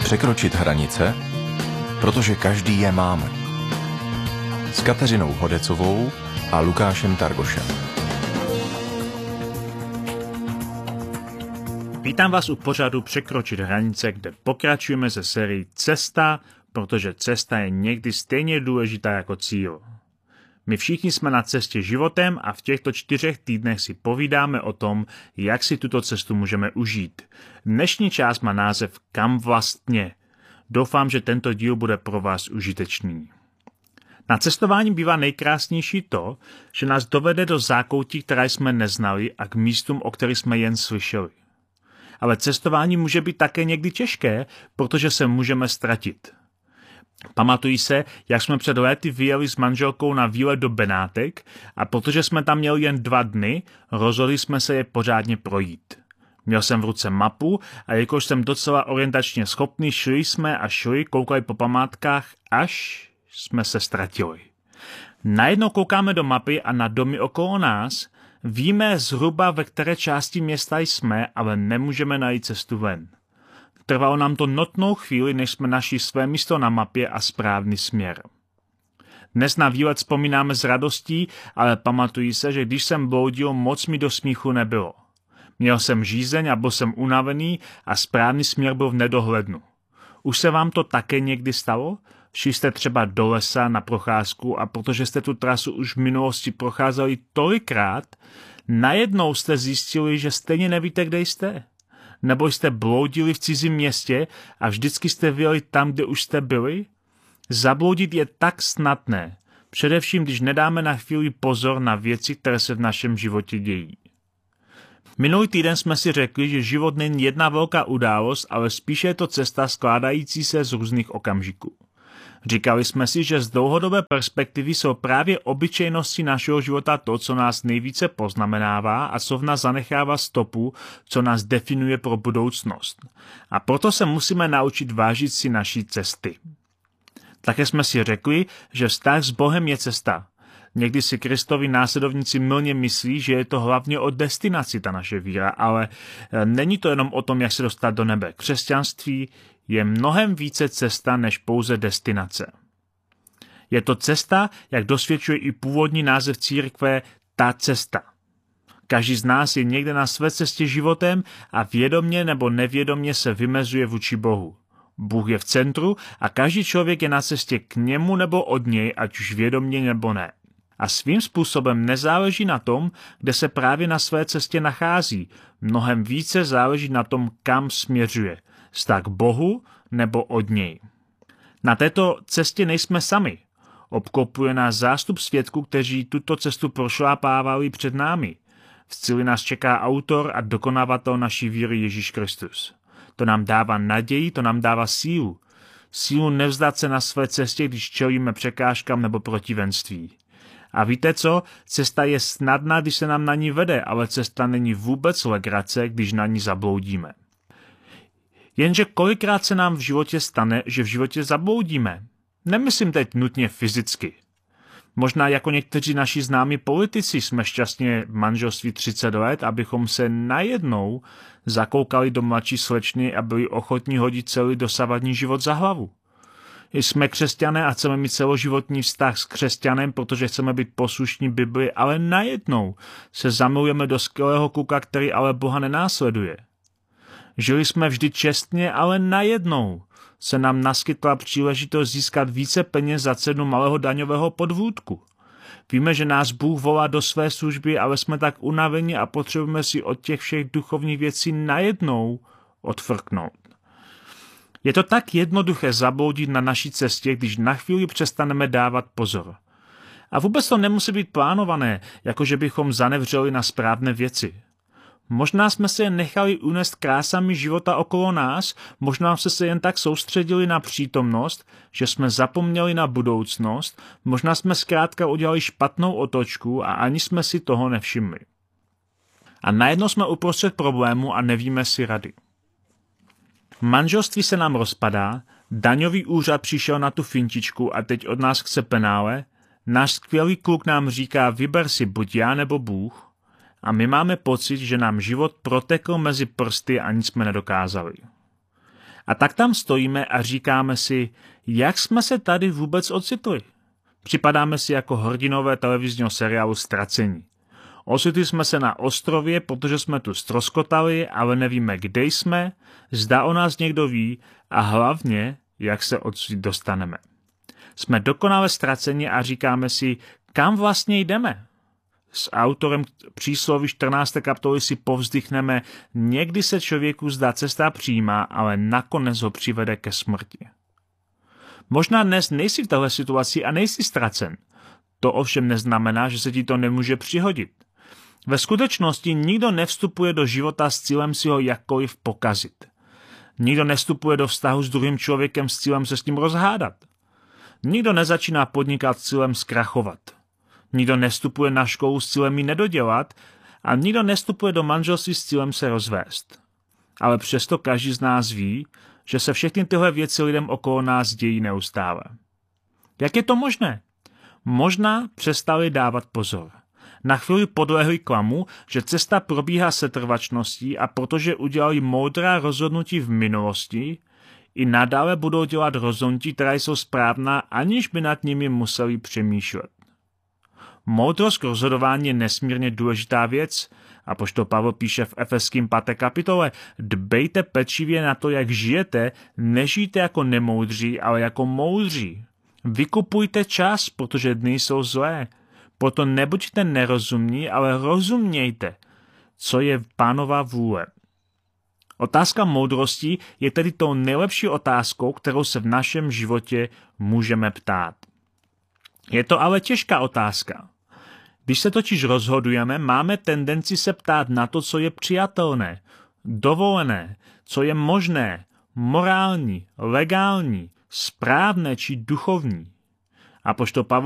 Překročit hranice, protože každý je máme. S Kateřinou Hodecovou a Lukášem Targošem. Vítám vás u pořadu Překročit hranice, kde pokračujeme ze sérii Cesta, protože cesta je někdy stejně důležitá jako cíl. My všichni jsme na cestě životem a v těchto 4 týdnech si povídáme o tom, jak si tuto cestu můžeme užít. Dnešní část má název Kam vlastně? Doufám, že tento díl bude pro vás užitečný. Na cestování bývá nejkrásnější to, že nás dovede do zákoutí, které jsme neznali, a k místům, o kterých jsme jen slyšeli. Ale cestování může být také někdy těžké, protože se můžeme ztratit. Pamatuji se, jak jsme před léty vyjeli s manželkou na výlet do Benátek a protože jsme tam měli jen 2 dny, rozhodli jsme se je pořádně projít. Měl jsem v ruce mapu a jakož jsem docela orientačně schopný, šli jsme a šli, koukali po památkách, až jsme se ztratili. Najednou koukáme do mapy a na domy okolo nás, víme zhruba, ve které části města jsme, ale nemůžeme najít cestu ven. Trvalo nám to notnou chvíli, než jsme našli své místo na mapě a správný směr. Dnes na výlet vzpomínáme s radostí, ale pamatuji se, že když jsem bloudil, moc mi do smíchu nebylo. Měl jsem žízeň a byl jsem unavený a správný směr byl v nedohlednu. Už se vám to také někdy stalo? Šli jste třeba do lesa na procházku a protože jste tu trasu už v minulosti procházeli tolikrát, najednou jste zjistili, že stejně nevíte, kde jste. Nebo jste bloudili v cizím městě a vždycky jste vyjeli tam, kde už jste byli? Zabloudit je tak snadné, především když nedáme na chvíli pozor na věci, které se v našem životě dějí. Minulý týden jsme si řekli, že život není jedna velká událost, ale spíše je to cesta skládající se z různých okamžiků. Říkali jsme si, že z dlouhodobé perspektivy jsou právě obyčejnosti našeho života to, co nás nejvíce poznamenává a co v nás zanechává stopu, co nás definuje pro budoucnost. A proto se musíme naučit vážit si naší cesty. Také jsme si řekli, že vztah s Bohem je cesta. Někdy si Kristovi následovníci mylně myslí, že je to hlavně o destinaci ta naše víra, ale není to jenom o tom, jak se dostat do nebe. Křesťanství je mnohem více cesta než pouze destinace. Je to cesta, jak dosvědčuje i původní název církve, ta cesta. Každý z nás je někde na své cestě životem a vědomě nebo nevědomě se vymezuje vůči Bohu. Bůh je v centru a každý člověk je na cestě k němu nebo od něj, ať už vědomě nebo ne. A svým způsobem nezáleží na tom, kde se právě na své cestě nachází. Mnohem více záleží na tom, kam směřuje. Zda k Bohu nebo od něj. Na této cestě nejsme sami. Obklopuje nás zástup svědků, kteří tuto cestu prošlápávali před námi. V cíli nás čeká autor a dokonávatel naší víry Ježíš Kristus. To nám dává naději, to nám dává sílu. Sílu nevzdat se na své cestě, když čelíme překážkám nebo protivenství. A víte co? Cesta je snadná, když se nám na ní vede, ale cesta není vůbec legrace, když na ní zabloudíme. Jenže kolikrát se nám v životě stane, že v životě zabloudíme. Nemyslím teď nutně fyzicky. Možná jako někteří naši známí politici jsme šťastně v manželství 30 let, abychom se najednou zakoukali do mladší slečny a byli ochotní hodit celý dosavadní život za hlavu. Jsme křesťané a chceme mít celoživotní vztah s křesťanem, protože chceme být poslušní Bibli, ale najednou se zamilujeme do skvělého kluka, který ale Boha nenásleduje. Žili jsme vždy čestně, ale najednou se nám naskytla příležitost získat více peněz za cenu malého daňového podvůdku. Víme, že nás Bůh volá do své služby, ale jsme tak unaveni a potřebujeme si od těch všech duchovních věcí najednou odfrknout. Je to tak jednoduché zabloudit na naší cestě, když na chvíli přestaneme dávat pozor. A vůbec to nemusí být plánované, jako že bychom zanevřeli na správné věci. Možná jsme se jen nechali unést krásami života okolo nás, možná jsme se jen tak soustředili na přítomnost, že jsme zapomněli na budoucnost, možná jsme zkrátka udělali špatnou otočku a ani jsme si toho nevšimli. A najednou jsme uprostřed problému a nevíme si rady. Manželství se nám rozpadá, daňový úřad přišel na tu fintičku a teď od nás chce penále, náš skvělý kluk nám říká vyber si buď já nebo Bůh, a my máme pocit, že nám život protekl mezi prsty a nic jsme nedokázali. A tak tam stojíme a říkáme si, jak jsme se tady vůbec ocitli. Připadáme si jako hrdinové televizního seriálu Ztracení. Ocitli jsme se na ostrově, protože jsme tu ztroskotali, ale nevíme, kde jsme, zda o nás někdo ví a hlavně, jak se odsud dostaneme. Jsme dokonale ztraceni a říkáme si, kam vlastně jdeme. S autorem přísloví 14. kapitoly si povzdychneme, někdy se člověku zdá cesta přímá, ale nakonec ho přivede ke smrti. Možná dnes nejsi v téhle situaci a nejsi ztracen. To ovšem neznamená, že se ti to nemůže přihodit. Ve skutečnosti nikdo nevstupuje do života s cílem si ho jakkoliv pokazit. Nikdo nevstupuje do vztahu s druhým člověkem s cílem se s ním rozhádat. Nikdo nezačíná podnikat s cílem zkrachovat. Nikdo nevstupuje na školu s cílem ji nedodělat a nikdo nevstupuje do manželství s cílem se rozvést. Ale přesto každý z nás ví, že se všechny tyhle věci lidem okolo nás dějí neustále. Jak je to možné? Možná přestali dávat pozor. Na chvíli podlehli klamu, že cesta probíhá setrvačností a protože udělali moudrá rozhodnutí v minulosti, i nadále budou dělat rozhodnutí, která jsou správná, aniž by nad nimi museli přemýšlet. Moudrost k rozhodování je nesmírně důležitá věc. Apoštol Pavel píše v Efeským 5. kapitole, dbejte pečlivě na to, jak žijete, nežijte jako nemoudří, ale jako moudří. Vykupujte čas, protože dny jsou zlé. Proto nebuďte nerozumní, ale rozumějte, co je Pánova vůle. Otázka moudrosti je tedy tou nejlepší otázkou, kterou se v našem životě můžeme ptát. Je to ale těžká otázka. Když se totiž rozhodujeme, máme tendenci se ptát na to, co je přijatelné, dovolené, co je možné, morální, legální, správné či duchovní. Apoštol Pavel